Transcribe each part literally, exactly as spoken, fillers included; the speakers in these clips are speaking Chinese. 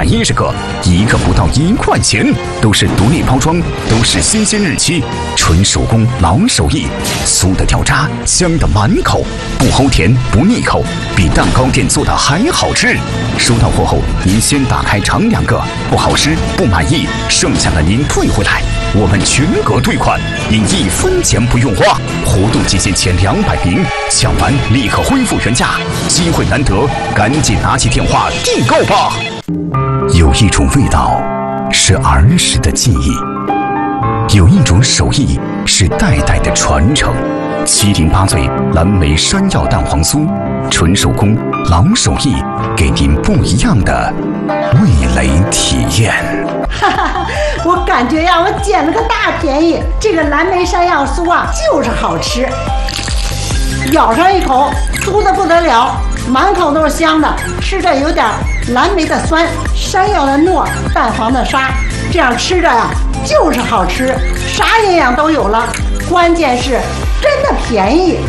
一十个，一个不到一块钱，都是独立包装，都是新鲜日期，纯手工老手艺，酥的掉渣，香的满口，不齁甜不腻口，比蛋糕店做的还好吃。收到货后，您先打开尝两个，不好吃不满意，剩下的您退回来，我们全额退款，您一分钱不用花。活动期限前两百名，抢完立刻恢复原价，机会难得，赶紧拿起电话订购吧。有一种味道是儿时的记忆，有一种手艺是代代的传承。七零八醉蓝莓山药蛋黄酥，纯手工老手艺，给您不一样的味蕾体验。 哈哈，我感觉呀，我捡了个大便宜。这个蓝莓山药酥啊，就是好吃，咬上一口，酥的不得了，满口都是香的，吃着有点蓝莓的酸，山药的糯，蛋黄的沙，这样吃着呀，就是好吃，啥营养都有了，关键是真的便宜。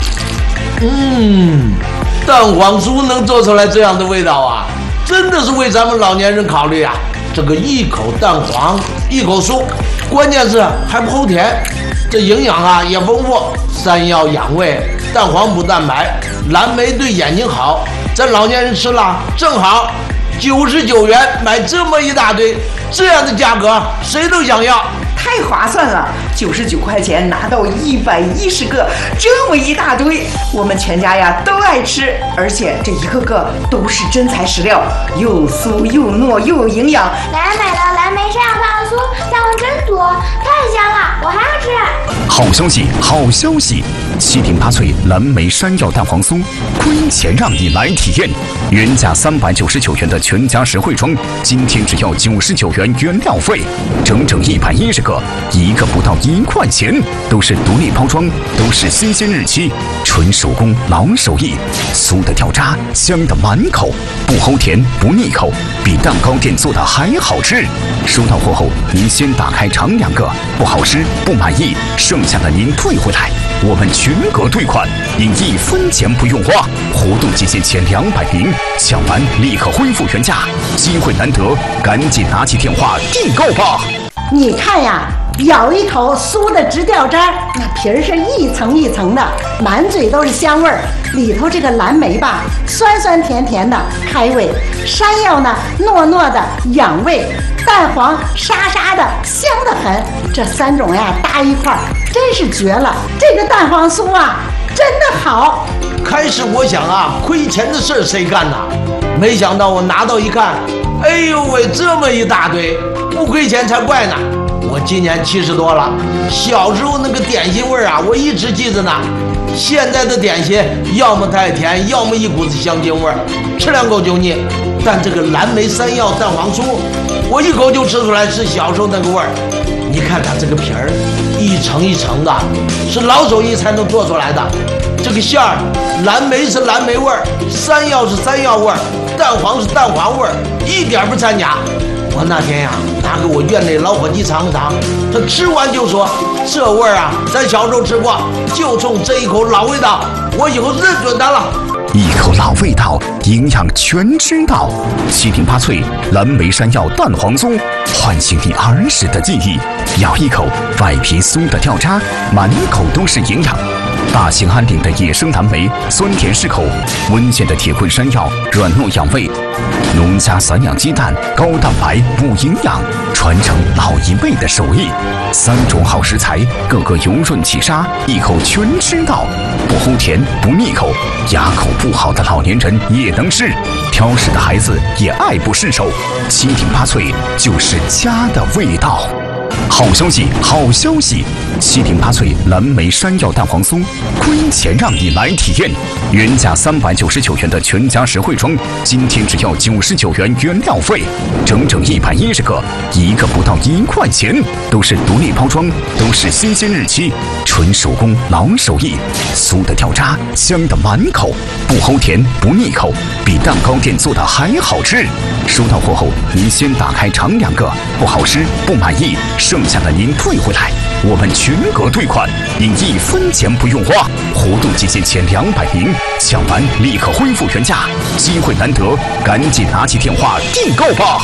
嗯，蛋黄酥能做出来这样的味道啊，真的是为咱们老年人考虑啊。这个一口蛋黄一口酥，关键是还不齁甜，这营养啊也丰富，山药养胃，蛋黄补蛋白，蓝莓对眼睛好，咱老年人吃了正好。九十九元买这么一大堆，这样的价格谁都想要， 太划算了！九十九块钱拿到一百一十个，这么一大堆，我们全家呀都爱吃，而且这一个个都是真材实料，又酥又糯又有营养。 奶奶买了蓝莓山药蛋黄酥，蛋黄真多，太香了，我还要吃。 好消息，好消息！七零八脆蓝莓山药蛋黄酥，亏钱让你来体验。原价三百九十九元的全家实惠装，今天只要九十九元原料费，整整一百一十个，一个不到一块钱，都是独立包装，都是新鲜日期，纯手工老手艺，酥的掉渣，香的满口，不齁甜不腻口，比蛋糕店做的还好吃。收到货后，您先打开尝两个，不好吃不满意，剩下的您退回来，我们全额退款，您一分钱不用花。活动期限前两百名，抢完立刻恢复原价，机会难得，赶紧拿起电话订购吧。 你看呀，咬一口酥的直掉渣，那皮儿是一层一层的，满嘴都是香味儿。里头这个蓝莓吧，酸酸甜甜的开胃；山药呢，糯糯的养胃；蛋黄沙沙的香得很。这三种呀搭一块儿，真是绝了！这个蛋黄酥啊，真的好。 开始我想啊，亏钱的事儿谁干呐？没想到我拿到一看，哎呦喂，这么一大堆，不亏钱才怪呢！我今年七十多了，小时候那个点心味儿啊，我一直记着呢。现在的点心要么太甜，要么一股子香精味儿，吃两口就腻。但这个蓝莓山药蛋黄酥，我一口就吃出来是小时候那个味儿。你看它这个皮儿，一层一层的，是老手艺才能做出来的。这个馅儿，蓝莓是蓝莓味儿，山药是山药味儿，蛋黄是蛋黄味儿，一点不掺假。我那天呀，拿给我院内老伙计尝尝，他吃完就说：“这味儿啊，咱小时候吃过，就冲这一口老味道，我以后认准它了。” 一口老味道，营养全知道。七零八脆蓝莓山药蛋黄酥，唤醒你儿时的记忆。咬一口，外皮酥的掉渣，满口都是营养。大兴安岭的野生蓝莓，酸甜适口；温县的铁棍山药，软糯养胃；农家散养鸡蛋，高蛋白补营养，传承老一辈的手艺。三种好食材，个个油润起沙，一口全吃到，不齁甜不腻口，牙口不好的老年人也能吃，挑食的孩子也爱不释手。七零八脆就是家的味道。好消息，好消息！七零八脆蓝莓山药蛋黄酥，亏钱让你来体验。原价三百九十九元的全家实惠装，今天只要九十九元原料费，整整一百一十个，一个不到一块钱，都是独立包装，都是新鲜日期，纯手工老手艺，酥的掉渣，香的满口，不齁甜不腻口，比蛋糕店做的还好吃。收到货后，您先打开尝两个，不好吃不满意，剩下的您退回来，我们全额退款，您一分钱不用花。活动期限前两百名，抢完立刻恢复原价，机会难得，赶紧拿起电话订购吧。